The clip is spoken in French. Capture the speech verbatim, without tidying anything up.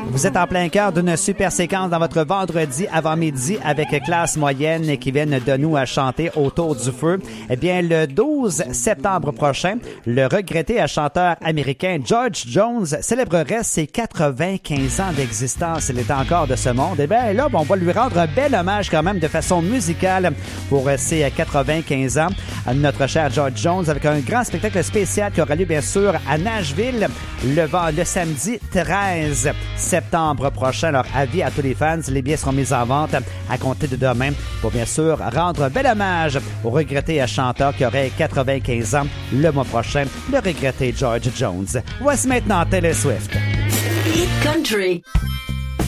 Vous êtes en plein cœur d'une super séquence dans votre vendredi avant-midi avec classe moyenne qui viennent de nous à chanter autour du feu. Eh bien, le douze septembre prochain, le regretté chanteur américain George Jones célébrerait ses quatre-vingt-quinze ans d'existence. Il est encore de ce monde. Eh bien, là, on va lui rendre un bel hommage quand même de façon musicale pour ses quatre-vingt-quinze ans. Notre cher George Jones avec un grand spectacle spécial qui aura lieu bien sûr à Nashville le, le samedi treize septembre prochain. Alors, avis à tous les fans, les billets seront mis en vente à compter de demain pour bien sûr rendre un bel hommage au regretté chanteur qui aurait quatre-vingt-quinze ans le mois prochain, le regretté George Jones. Voici maintenant Taylor Swift. Hit Country.